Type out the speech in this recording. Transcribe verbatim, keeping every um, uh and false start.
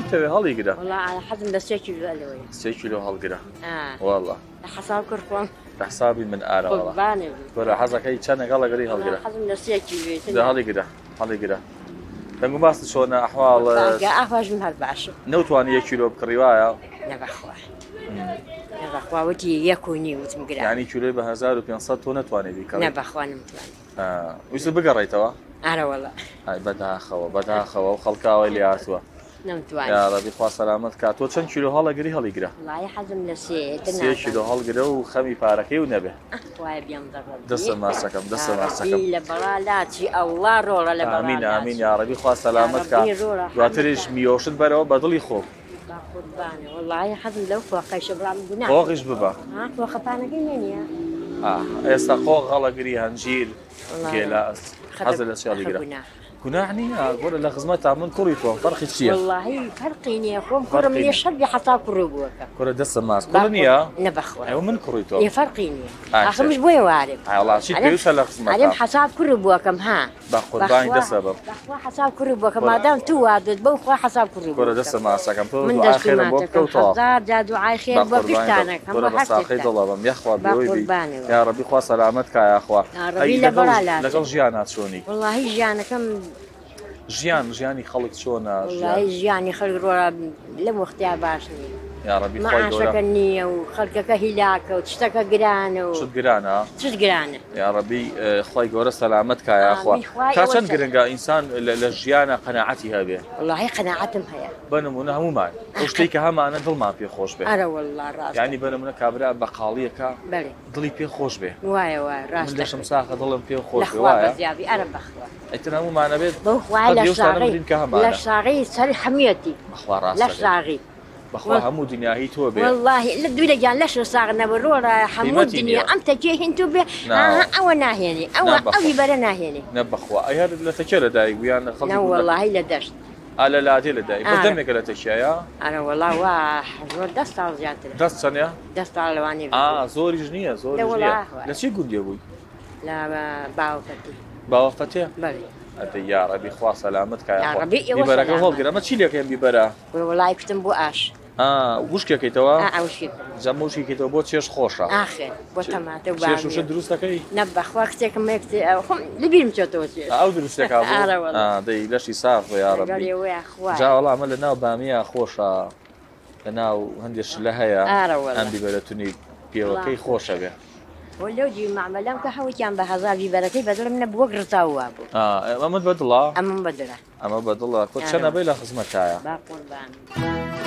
بتوي هالي كده والله على حزم بس كيلو ألوي سي كيلو هالقرا آه والله حساب كركم حسابي من آره والله قرباني ولا حظك أي كان قال قري هالقرا حزم بس كيلو ده هالي كده هالي كده دنگو باس شلون أحوال باقي أخرج من هالبعشر نوتواني يك كيلو بكرواية نبخوا نبخوا ودي يكوني وتمقرا يعني كيلو بهزار وبينصت ونتواني ذيك نبخوا نمتواني آه ويصير بقريتوا أنا والله هاي بدها خوا بدها خوا وخلقها واللي آتوا نمتواني يا ربي خوا سلامتك تو كم كيلو هلا قري هلا قرا والله حزم نسيت سي كيلو هلا قرا وخمي باركي ونبه واي بينضر دس ما سكم دس ما سكم إلا برالاتي الله رولا لبرالاتي آمين آمين يا ربي خوا سلامتك دواتريش ميوشت برا بدلي خوب قرباني والله حزم لو فوق شبرا من جناح فوقش ببا ها فوق فانا قيمين يا اه يستقوق غلا قري هنجيل جلاس حزل الاشياء اللي قرا كناعني اقول لك خزمتها من كوريتو فرق الشيء والله فرقيني يا اخوان كره من يشرب حتى كروبوك كره دس ماس كورنيا نبخوا ايوه من كوريتو يفرقيني اخر مش بوي وعارف اي والله شي بيوصل لخزمتها علم حساب كروبوك ها باخذ باين ده سبب باخذ حساب كروبوك ما دام تو واد بوخ حساب كروبوك كره دس ماس كم تو من اخر بوك تو حزار جادو عاي خير بفشتانا كره بس اخيد الله بم يخوا بيوي يا ربي خوا سلامتك يا اخوا يا ربي لا برالات لقل جيانات شوني والله جيانا كم ژیان ژیانی خەڵک چۆنە والله ژیانی خەڵک ڕۆرا لەم وەختیا باشنی یا ڕەبی مەعاشەکە نییە و خەڵکەکە هیلاکە و تشتەکە گرانە و شت گرانە چت گرانە یا ڕەبی خۆی گەورە سەلامەت کە یاخوا تا چەند گرنگە ئینسان لە ژیانە قەناعەتی هەبێ والله قەناعەتم هەیە بەنمونە هەمومان ئەو شتەی کە هەمانە دڵمان پێ خۆش بێ ئەرە والله ڕاست یعنی بەنمونە کابرا بەقاڵیەکە بەڵێ دڵی پێ خۆش بێ وایە وایە ڕاست من لەشم ساخە دڵم پێ خۆش بێ وایە وایە بەزیابی ئەرە بەخوا ئەیتر هەمومانە بێت بەخوا لە شاغی لە شاغی سەری حەمیەتی بەخوا ڕاستە لە شاغی بەخوا هەموو دنیا هی تۆ بێ والله لە دوی لەگیان لەش ساغ نەبڕۆرە هەموو دنیا ئەم تەکێ هین تو بێ ئەوە ناهێنی ئەوە ئەوی بەرە ناهێنی نە بەخوا ئەی هەر لە تەکێ لەدایک بوویان خەڵکی والله لە دەشت على لا دي لداي بدمك لا تشيا انا والله واه زور دست على زيادة دست ثانية دست على لواني اه زور جنيه زور جنيه لا شي قول يا ابوي لا باو فتي باو فتي بلي انت يا ربي خوا سلامتك يا ربي ببركه هول ما تشيل لك ببرا والله كنت بواش اه وش كيتوا اه وش كيتوا زعما وش كيتوا بو تشيش خوشه اخر بو طماطم وبا تشيش وش دروستك اي نبخ وقتك ما يكتي لبي مشوتو او دروستك ابو اه دي لاشي صاف يا ربي جا والله عمل لنا باميه خوشه لنا هندش لهيا عندي بلتوني بيوكي خوشه به ولو جي معملام كحوي كان بهزار ببركي بدل من بوقر تاوابو اه اما بدلا اما بدلا اما بدلا كنت شنا بيلا خزمتها با قربان